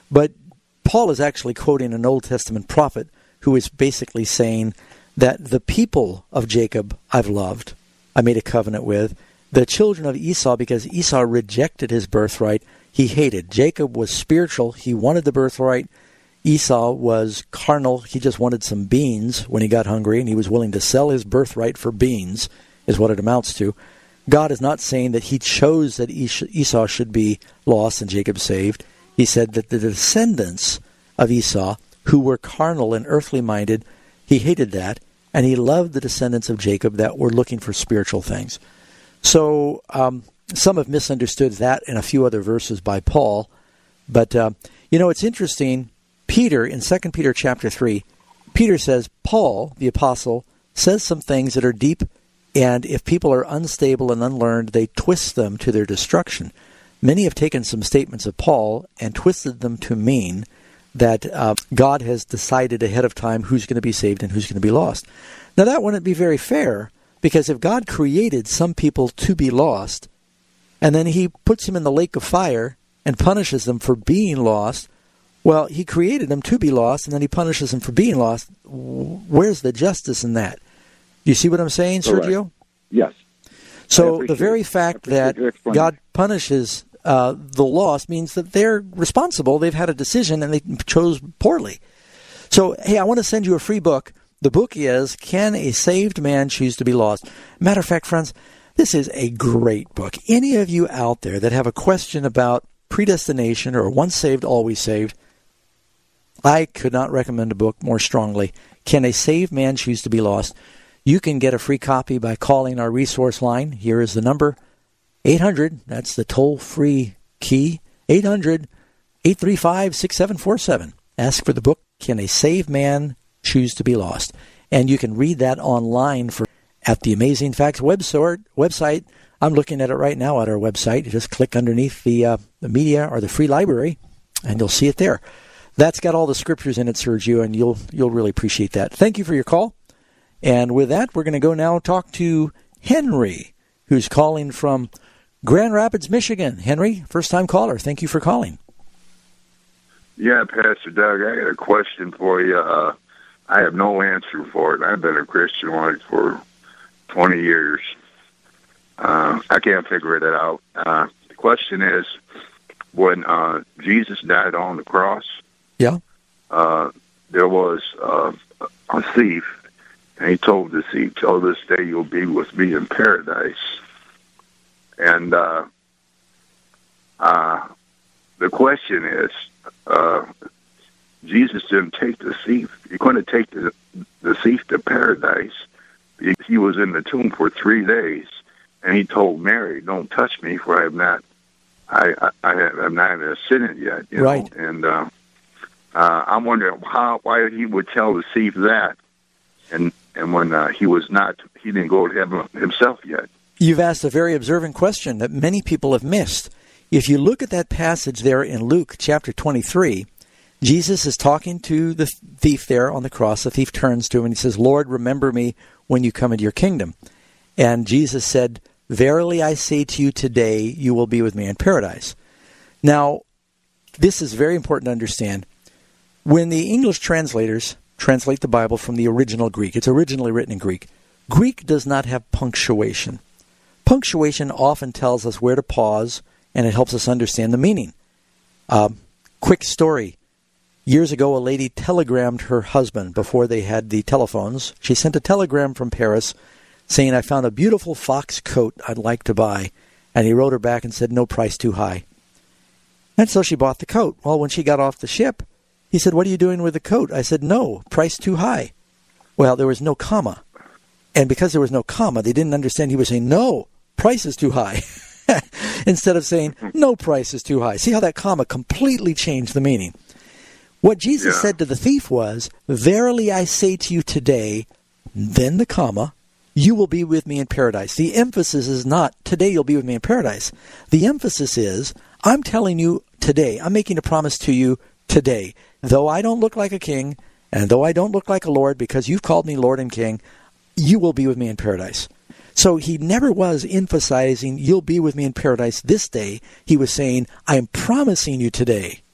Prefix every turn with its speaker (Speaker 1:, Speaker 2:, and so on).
Speaker 1: But Paul is actually quoting an Old Testament prophet who is basically saying that the people of Jacob I've loved, I made a covenant with. The children of Esau, because Esau rejected his birthright, he hated. Jacob was spiritual. He wanted the birthright. Esau was carnal. He just wanted some beans when he got hungry, and he was willing to sell his birthright for beans, is what it amounts to. God is not saying that he chose that Esau should be lost and Jacob saved. He said that the descendants of Esau, who were carnal and earthly minded, he hated that, and he loved the descendants of Jacob that were looking for spiritual things. So some have misunderstood that and a few other verses by Paul. But, it's interesting. Peter, in 2 Peter chapter 3, Peter says, Paul, the apostle, says some things that are deep, and if people are unstable and unlearned, they twist them to their destruction. Many have taken some statements of Paul and twisted them to mean that God has decided ahead of time who's going to be saved and who's going to be lost. Now, that wouldn't be very fair, because if God created some people to be lost, and then he puts them in the lake of fire and punishes them for being lost, well, he created them to be lost, and then he punishes them for being lost. Where's the justice in that? Do you see what I'm saying, Sergio?
Speaker 2: Right. Yes.
Speaker 1: So the very fact that God punishes the lost means that they're responsible. They've had a decision, and they chose poorly. So, hey, I want to send you a free book. The book is, Can a Saved Man Choose to Be Lost? Matter of fact, friends, this is a great book. Any of you out there that have a question about predestination or once saved, always saved, I could not recommend a book more strongly. Can a Saved Man Choose to Be Lost? You can get a free copy by calling our resource line. Here is the number, 800, that's the toll-free key, 800-835-6747. Ask for the book, Can a Saved Man Choose to Be Lost? And you can read that online at the Amazing Facts website. I'm looking at it right now at our website. You just click underneath the media or the free library, and you'll see it there. That's got all the scriptures in it, Sergio, and you'll really appreciate that. Thank you for your call. And with that, we're going to go now talk to Henry, who's calling from Grand Rapids, Michigan. Henry, first-time caller. Thank you for calling.
Speaker 3: Yeah, Pastor Doug, I got a question for you. I have no answer for it. I've been a Christian for 20 years. I can't figure it out. The question is, when Jesus died on the cross,
Speaker 1: yeah,
Speaker 3: there was a thief, and he told the thief, "Till this day you'll be with me in paradise." And the question is, Jesus didn't take the thief. He couldn't take the thief to paradise. He was in the tomb for 3 days, and he told Mary, "Don't touch me, for I have not sinned yet."
Speaker 1: Right.
Speaker 3: And I'm wondering why he would tell the thief that, and when he didn't go to heaven himself yet.
Speaker 1: You've asked a very observant question that many people have missed. If you look at that passage there in Luke chapter 23, Jesus is talking to the thief there on the cross. The thief turns to him and he says, "Lord, remember me when you come into your kingdom." And Jesus said, "Verily I say to you, today you will be with me in paradise." Now, this is very important to understand. When the English translators translate the Bible from the original Greek, it's originally written in Greek. Greek does not have punctuation. Punctuation often tells us where to pause, and it helps us understand the meaning. Quick story. Years ago, a lady telegrammed her husband before they had the telephones. She sent a telegram from Paris saying, "I found a beautiful fox coat I'd like to buy." And he wrote her back and said, "No price too high." And so she bought the coat. Well, when she got off the ship, he said, "What are you doing with the coat?" I said, "No, price too high." Well, there was no comma. And because there was no comma, they didn't understand he was saying, "No, price is too high." Instead of saying, "No, price is too high." See how that comma completely changed the meaning. What Jesus said to the thief was, "Verily I say to you today," then the comma, "you will be with me in paradise." The emphasis is not, "Today you'll be with me in paradise." The emphasis is, I'm telling you today, I'm making a promise to you today. Though I don't look like a king, and though I don't look like a Lord, because you've called me Lord and King, you will be with me in paradise. So he never was emphasizing, "You'll be with me in paradise this day." He was saying, "I am promising you today